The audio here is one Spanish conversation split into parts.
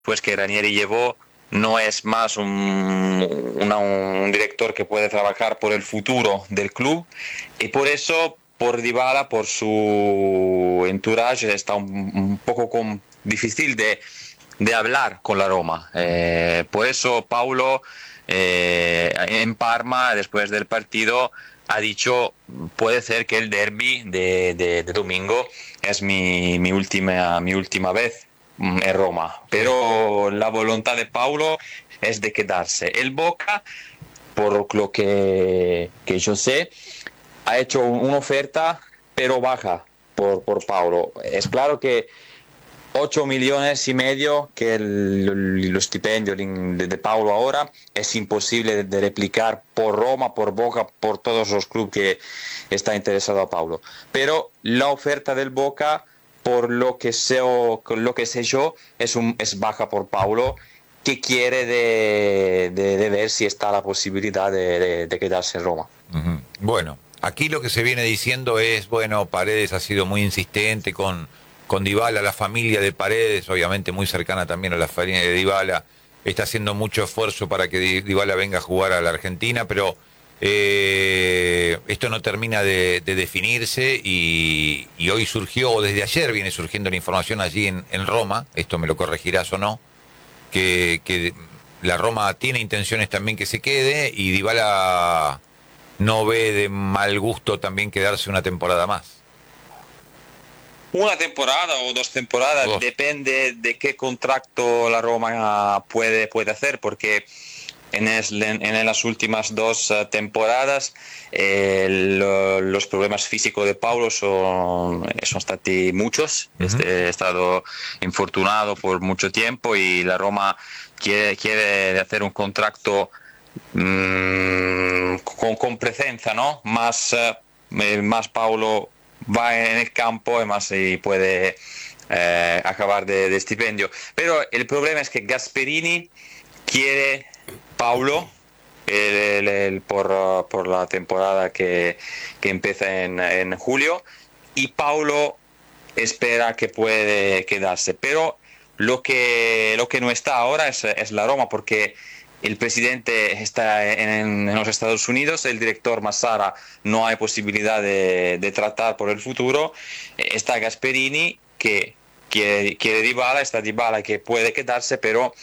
pues que Ranieri llevó no es más un director que puede trabajar por el futuro del club, y por eso por Dybala, por su entourage, está un poco difícil de hablar con la Roma. Por eso Paulo en Parma, después del partido, ha dicho: puede ser que el derby de domingo es mi última vez en Roma, pero la voluntad de Paulo es de quedarse. El Boca, por lo que yo sé, ha hecho una oferta, pero baja por Paulo. Es claro que 8,5 millones que lo stipendio de Paulo ahora es imposible de replicar por Roma, por Boca, por todos los clubes que está interesado a Paulo. Pero la oferta del Boca, por lo que sé yo, es baja por Paulo, que quiere de ver si está la posibilidad de quedarse en Roma. Uh-huh. Bueno, aquí lo que se viene diciendo es, bueno, Paredes ha sido muy insistente con Dybala, la familia de Paredes, obviamente muy cercana también a la familia de Dybala, está haciendo mucho esfuerzo para que Dybala venga a jugar a la Argentina, pero esto no termina de definirse y hoy surgió, o desde ayer viene surgiendo la información allí en Roma, esto me lo corregirás o no, que la Roma tiene intenciones también que se quede y Dybala no ve de mal gusto también quedarse una temporada más. Una temporada o 2 temporadas, depende de qué contrato la Roma puede hacer, porque en las últimas 2 temporadas los problemas físicos de Paulo son stati muchos. Uh-huh. Ha estado infortunado por mucho tiempo y la Roma quiere hacer un contrato con presencia, ¿no? Más Paulo va en el campo y más se puede acabar de stipendio. Pero el problema es que Gasperini quiere Paulo por la temporada que empieza en julio, y Paulo espera que puede quedarse. Pero lo que no está ahora es la Roma, porque el presidente está en los Estados Unidos, el director Massara no hay posibilidad de tratar por el futuro, está Gasperini que quiere Dybala, está Dybala que puede quedarse, pero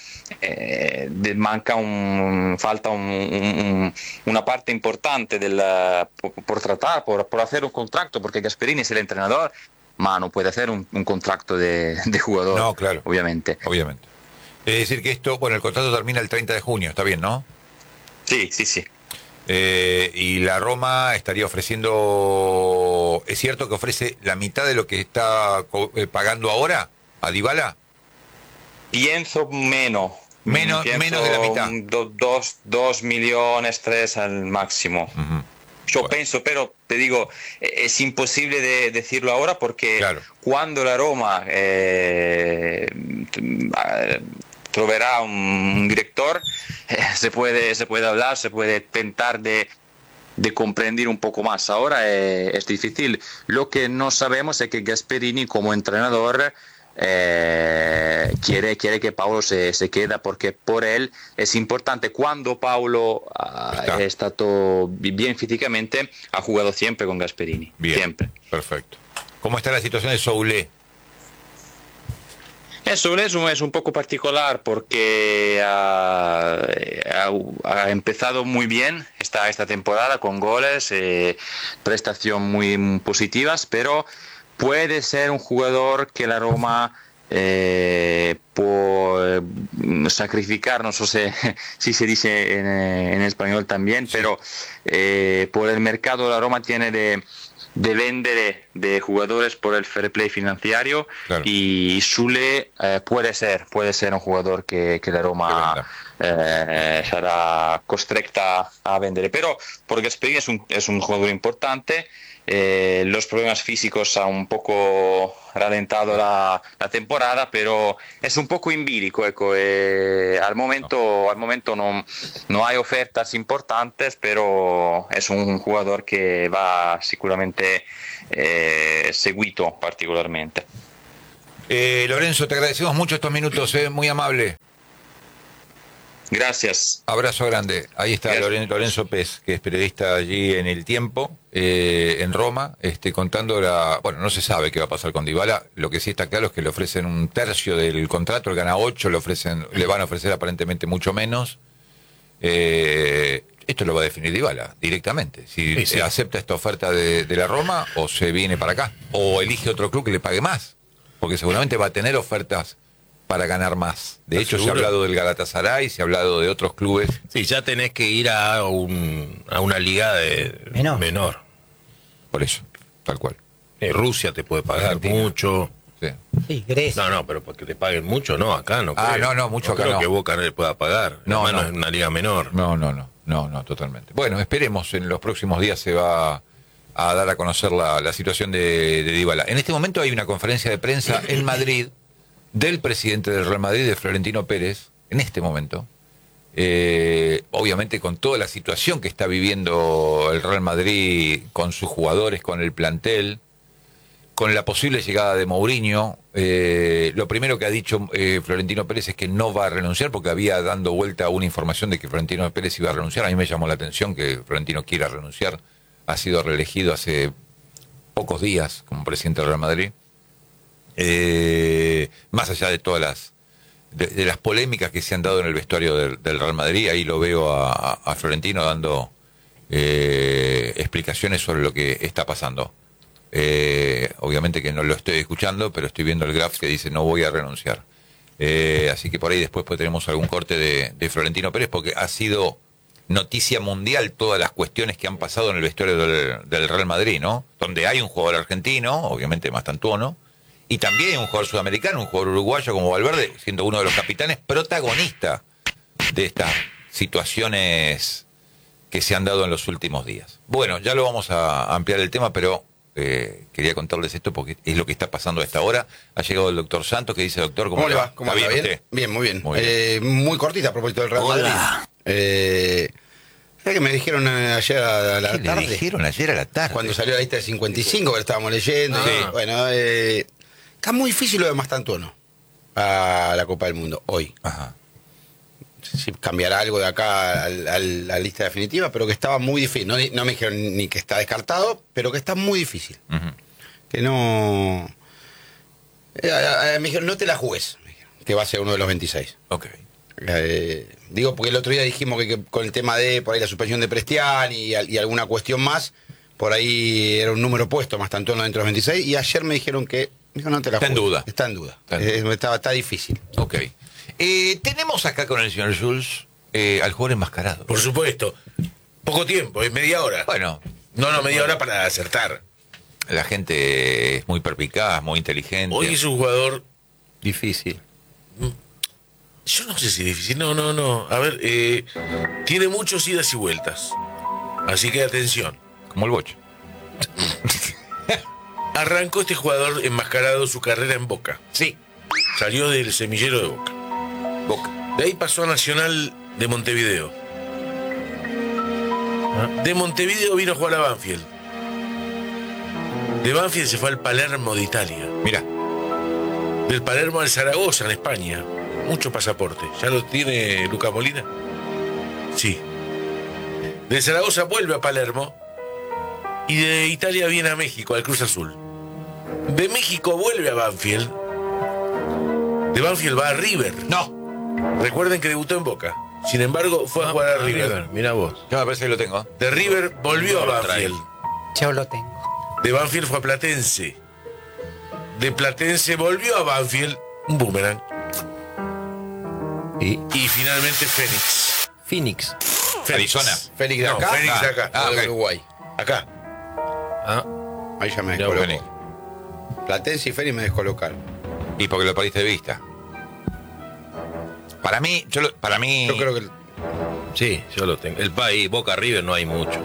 falta una parte importante por tratar, por hacer un contrato, porque Gasperini es el entrenador, pero no puede hacer un contrato de jugador, No, claro, obviamente. Es decir que esto, bueno, el contrato termina el 30 de junio, está bien, ¿no? Sí. Y la Roma estaría ofreciendo, ¿es cierto que ofrece la mitad de lo que está pagando ahora a Dybala? Pienso menos Menos de la mitad. 2 millones, 3 al máximo. Uh-huh. Yo pienso, pero te digo, es imposible de decirlo ahora, porque claro, cuando la Roma troverá un director, se puede hablar, se puede intentar de comprender un poco más. Ahora es difícil. Lo que no sabemos es que Gasperini, como entrenador, quiere que Paulo se quede, porque por él es importante. Cuando Paulo ha estado bien físicamente, ha jugado siempre con Gasperini. Bien, siempre. Perfecto. ¿Cómo está la situación de Soulé? Eso es un poco particular, porque ha empezado muy bien esta temporada con goles, prestaciones muy positivas, pero puede ser un jugador que la Roma por sacrificar, no sé si se dice en español también, sí. Pero por el mercado la Roma tiene de vender de jugadores por el fair play financiero, claro. Y Soulé puede ser un jugador que la Roma será constrecta a vender, pero porque Gasperini es un jugador importante. Los problemas físicos han un poco ralentado la temporada, pero es un poco empírico. Al momento no hay ofertas importantes, pero es un jugador que va sicuramente seguito particularmente. Lorenzo, te agradecemos mucho estos minutos, muy amable. Gracias. Abrazo grande. Ahí está Lorenzo Pez, que es periodista allí en El Tiempo, en Roma, contando bueno, no se sabe qué va a pasar con Dybala. Lo que sí está claro es que le ofrecen un tercio del contrato, él gana 8, le van a ofrecer aparentemente mucho menos. Esto lo va a definir Dybala directamente. Si Sí. acepta esta oferta de la Roma, o se viene para acá, o elige otro club que le pague más, porque seguramente va a tener ofertas para ganar más. De hecho, se ha hablado del Galatasaray, se ha hablado de otros clubes. Sí, ya tenés que ir a una liga menor. Por eso, tal cual. Rusia te puede pagar Argentina. mucho. Sí. Sí, Grecia. No, pero porque te paguen mucho, no, acá no Ah, creo. no, mucho acá creo no. que Boca no le pueda pagar. No, Además, no. es una liga menor. No, totalmente. Bueno, esperemos, en los próximos días se va a dar a conocer la situación de Dybala. En este momento hay una conferencia de prensa en Madrid del presidente del Real Madrid, de Florentino Pérez, en este momento. Obviamente con toda la situación que está viviendo el Real Madrid, con sus jugadores, con el plantel, con la posible llegada de Mourinho. Lo primero que ha dicho Florentino Pérez es que no va a renunciar, porque había dando vuelta una información de que Florentino Pérez iba a renunciar. A mí me llamó la atención que Florentino quiera renunciar. Ha sido reelegido hace pocos días como presidente del Real Madrid. Más allá de todas de las polémicas que se han dado en el vestuario del Real Madrid, ahí lo veo a Florentino dando explicaciones sobre lo que está pasando. Obviamente que no lo estoy escuchando, pero estoy viendo el graph que dice no voy a renunciar. Así que por ahí después tenemos algún corte de Florentino Pérez, porque ha sido noticia mundial todas las cuestiones que han pasado en el vestuario del Real Madrid, ¿no? Donde hay un jugador argentino, obviamente Mastantuono, y también un jugador sudamericano, un jugador uruguayo como Valverde, siendo uno de los capitanes protagonista de estas situaciones que se han dado en los últimos días. Bueno, ya lo vamos a ampliar el tema, pero quería contarles esto porque es lo que está pasando a esta hora. Ha llegado el doctor Santos, que dice: doctor, ¿cómo le va? ¿Cómo ¿Está anda? bien ¿Bien? usted? Bien, muy bien. Muy bien. Muy cortita a propósito del Real Madrid. ¿Sabes que me dijeron ayer a la ¿Qué tarde? le dijeron ayer a la tarde? Cuando salió la lista de 55, que la estábamos leyendo. Sí. Bueno, está muy difícil lo de Mastantuono a la Copa del Mundo hoy. Ajá. Si cambiará algo de acá a la lista definitiva, pero que estaba muy difícil. No me dijeron ni que está descartado, pero que está muy difícil. Ujú. Que no... me dijeron, no te la jugues, me dijeron, que va a ser uno de los 26. Ok. Digo, porque el otro día dijimos que con el tema de por ahí la suspensión de Prestián y alguna cuestión más, por ahí era un número puesto más tanto dentro de los 26, y ayer me dijeron que no te la Está en jugues. duda. Está en duda. Está en duda. Está difícil. Ok. Tenemos acá con el señor Jules al jugador enmascarado. Por supuesto. Poco tiempo, es media hora. Bueno, No, media hora para acertar. la gente es muy perspicaz, muy inteligente. Hoy es un jugador, Difícil. yo no sé si es difícil, no. A ver, tiene muchos idas y vueltas. Así que atención. Como el Bocha. Arrancó este jugador enmascarado su carrera en Boca. Sí. Salió del semillero de Boca. Boca. De ahí pasó a Nacional de Montevideo. De Montevideo vino a jugar a Banfield. De Banfield se fue al Palermo de Italia. Mira, Del Palermo al Zaragoza en España. Mucho pasaporte. ¿Ya lo tiene Lucas Molina? Sí. De Zaragoza vuelve a Palermo. Y de Italia viene a México, al Cruz Azul. De México vuelve a Banfield. De Banfield va a River. no. Recuerden que debutó en Boca. Sin embargo, fue a jugar a River. Mira vos. Ya me parece que lo tengo. De River volvió a Banfield. Yo lo tengo. De Banfield fue a Platense. De Platense volvió a Banfield. Un boomerang. Y Y finalmente Fénix. Phoenix. Arizona. Félix de No, acá. Fénix de acá. Ah, o de ok. Uruguay. Acá. Ah, Ahí ya me Mirá, descolocó. Fénix. Platense y Félix me descolocaron. Y porque lo perdiste de vista. Para mí, Yo creo que sí, yo lo tengo. El país, Boca River, no hay mucho.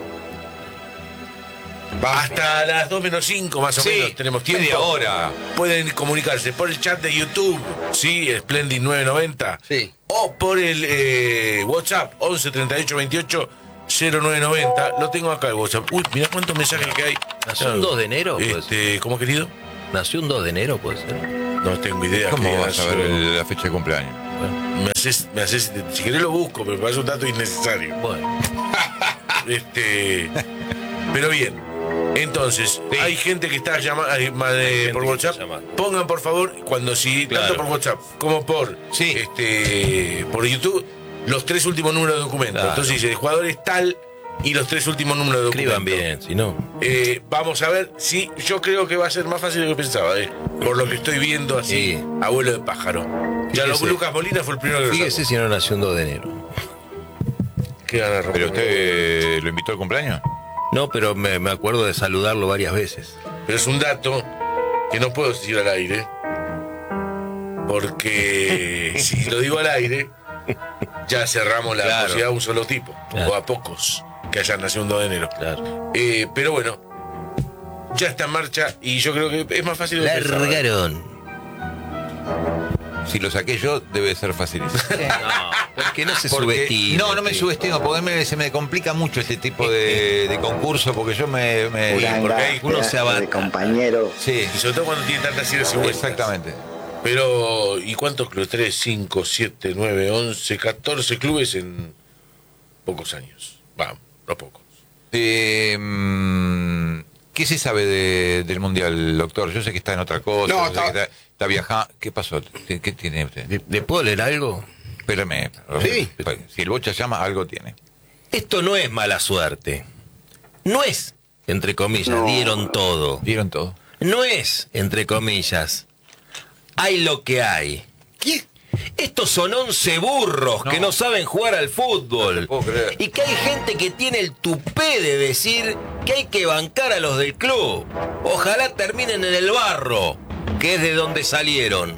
Hasta las 2 menos 5 más o Sí, menos tenemos tiempo. media hora. Pueden comunicarse por el chat de YouTube, sí, Splendid 990. Sí. O por el WhatsApp 11 38 28 0990. Lo tengo acá el WhatsApp. Uy, mira cuántos mensajes que hay. ¿Nació un 2 de enero? Pues. ¿Cómo, querido? ¿Nació un 2 de enero, puede ser? No tengo idea. ¿Cómo qué vas a ver la fecha de cumpleaños? Me haces, si querés lo busco, pero me parece un dato innecesario. Bueno, Pero bien, entonces, hay gente que está llamando por WhatsApp. Pongan, por favor, Claro. tanto por WhatsApp como por por YouTube, los 3 últimos números de documento. Claro. Entonces dice, el jugador es tal y los 3 últimos números de documento. escriban bien, si no. Vamos a ver si yo creo que va a ser más fácil de lo que pensaba, por lo que estoy viendo así, Sí. abuelo de pájaro. Ya Fíjese. Lucas Molina fue el primero que lo Fíjese sacó. si no nació un 2 de enero. ¿Qué gana Romero? ¿Pero usted lo invitó al cumpleaños? No, pero me acuerdo de saludarlo varias veces. Pero es un dato que no puedo decir al aire, porque si lo digo al aire, ya cerramos la Claro. posibilidad a un solo tipo, Claro. o a pocos que hayan nacido un 2 de enero. Claro. Pero bueno, ya está en marcha y yo creo que es más fácil de lo que pensaba. Largaron. Si lo saqué yo, debe ser facilísimo. No, porque no se Porque- subestima. no me subestimo, porque se me complica mucho este tipo de concurso, porque yo me porque ahí uno se abata. de compañero. sí, Y sobre todo cuando tiene tantas idas y vueltas. exactamente. Pero, ¿y cuántos clubes? 3, 5, 7, 9, 11, 14 clubes en pocos años. Vamos, no pocos. ¿Qué se sabe del mundial, doctor? Yo sé que está en otra cosa, No, yo sé que está viajando. ¿Qué pasó? ¿Qué tiene usted? ¿Le puedo leer algo? Espérame. Sí. Si el Bocha llama, algo tiene. Esto no es mala suerte. No es, entre comillas, dieron todo. Dieron todo. No es, entre comillas, hay lo que hay. ¿Qué? Estos son 11 burros que no saben jugar al fútbol. No te puedo creer. Y que hay gente que tiene el tupé de decir que hay que bancar a los del club. Ojalá terminen en el barro, que es de donde salieron.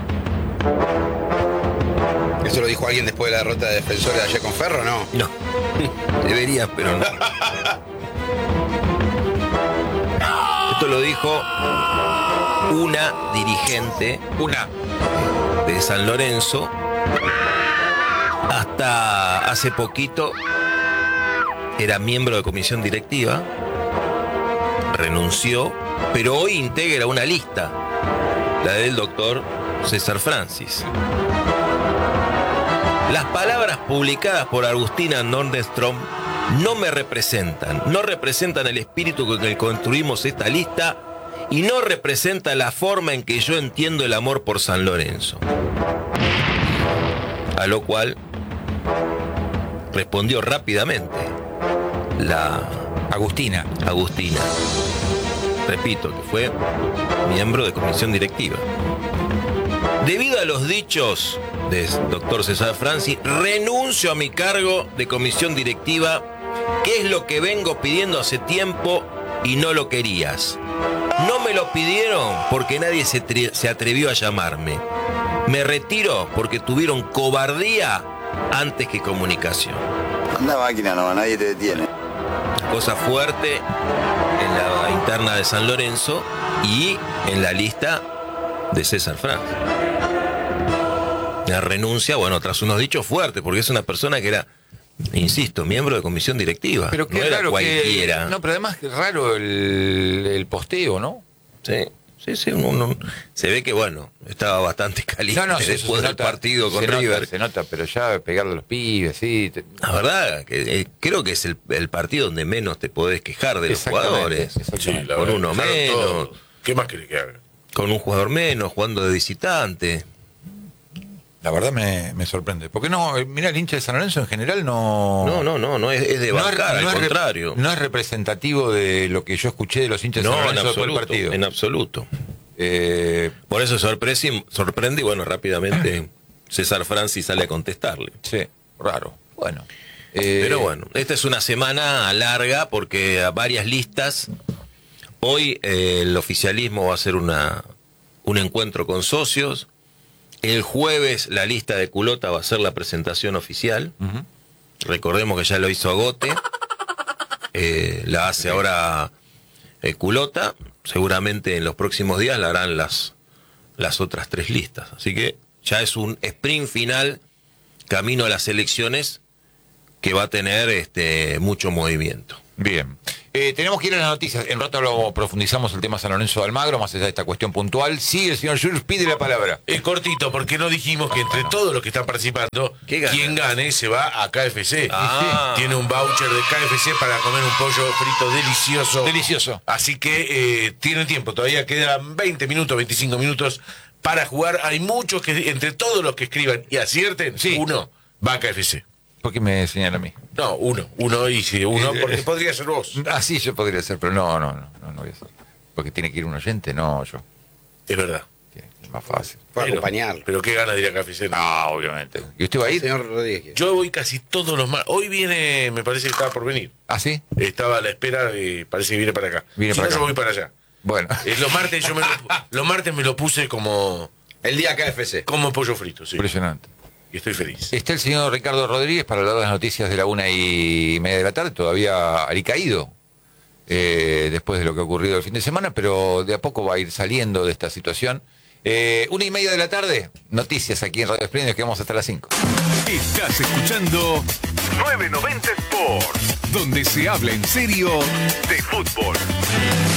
¿Eso lo dijo alguien después de la derrota de Defensores de ayer con Ferro, no? No, debería, pero no. Esto lo dijo una dirigente de San Lorenzo. Hasta hace poquito era miembro de comisión directiva, renunció, pero hoy integra una lista, la del doctor César Francis. Las palabras publicadas por Agustina Nordestrom no me representan, no representan el espíritu con el que construimos esta lista y no representan la forma en que yo entiendo el amor por San Lorenzo. A lo cual respondió rápidamente la Agustina. Repito, que fue miembro de comisión directiva. Debido a los dichos del doctor César Francis, renuncio a mi cargo de comisión directiva, que es lo que vengo pidiendo hace tiempo y no lo querías. No me lo pidieron porque nadie se atrevió a llamarme. Me retiro porque tuvieron cobardía antes que comunicación. Anda máquina, no, nadie te detiene. Cosa fuerte en la interna de San Lorenzo y en la lista de César Francis. La renuncia, bueno, tras unos dichos fuertes, porque es una persona que era, insisto, miembro de comisión directiva. Pero qué no era raro cualquiera. No, pero además es raro el posteo, ¿no? Sí, uno se ve que, bueno, estaba bastante caliente Eso después se del nota, partido con se nota, River. se nota, pero ya pegarle a los pibes, sí. La verdad, que creo que es el partido donde menos te podés quejar de los Exactamente, jugadores. exactamente. la Con verdad, uno dejaron menos, todo. ¿Qué más querés que haga? con un jugador menos, jugando de visitante. La verdad me sorprende. Porque no, mira, el hincha de San Lorenzo en general no... No, es de bancar, al no contrario. No es representativo de lo que yo escuché de los hinchas de San No, en Lorenzo después del absoluto, partido. en absoluto. Eh, Por eso sorprende y bueno, rápidamente César Francis sale a contestarle. sí, raro. Bueno. Pero bueno, esta es una semana larga porque a varias listas. Hoy el oficialismo va a hacer un encuentro con socios. El jueves la lista de Culota va a ser la presentación oficial. Ujú. Recordemos que ya lo hizo Agote. La hace ahora Culota. Seguramente en los próximos días la harán las otras 3 listas. Así que ya es un sprint final camino a las elecciones que va a tener mucho movimiento. Bien. Tenemos que ir a las noticias. En rato lo profundizamos el tema San Lorenzo de Almagro, más allá de esta cuestión puntual. Sí, el señor Jules pide la palabra. Es cortito, porque no dijimos que entre todos los que están participando, quien gane se va a KFC. Tiene un voucher de KFC para comer un pollo frito delicioso. Delicioso. Así que tienen tiempo, todavía quedan 20 minutos, 25 minutos para jugar. Hay muchos que, entre todos los que escriban y acierten, uno va a KFC. ¿Por qué me señala a mí? No, uno y si uno, porque podría ser vos. Ah, sí, yo podría ser, pero no voy a ser. Porque tiene que ir un oyente, no yo. Es verdad. Es más fácil. Para acompañarlo. Pero qué ganas de ir a KFC. No, obviamente. ¿Y usted va a ir? Señor Rodríguez. Yo voy casi todos los martes. Hoy viene, me parece que estaba por venir. ¿Ah, sí? Estaba a la espera, parece que viene para acá. Viene Si para no, acá. yo voy para allá. Bueno. Los martes los martes me lo puse como El día KFC. pollo frito, sí. Impresionante. Y estoy feliz. Está el señor Ricardo Rodríguez para hablar de las noticias de la 1:30 de la tarde, todavía alicaído después de lo que ha ocurrido el fin de semana, pero de a poco va a ir saliendo de esta situación. 1:30 de la tarde, noticias aquí en Radio Espléndido, que vamos hasta las 5. Estás escuchando 990 Sport, donde se habla en serio de fútbol.